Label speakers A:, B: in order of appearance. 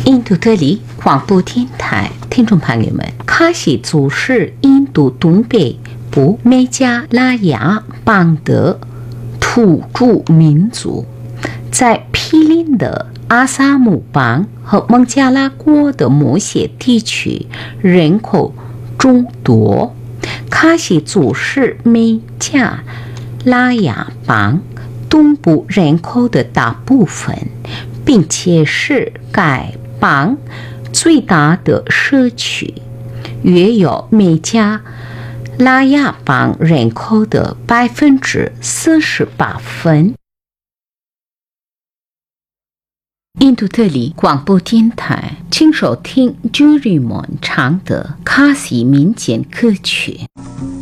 A: 印度德里广播电台听众朋友们，喀什族是印度东北部美加拉雅邦的土著民族，在毗邻的阿萨姆邦和孟加拉国的某些地区人口众多。喀什族是美加拉雅邦东部人口的大部分，并且是该邦最大的社区，约有美加拉雅邦人口的48%。印度德里广播电台，请收听 Jurimon 唱的喀什民间歌曲。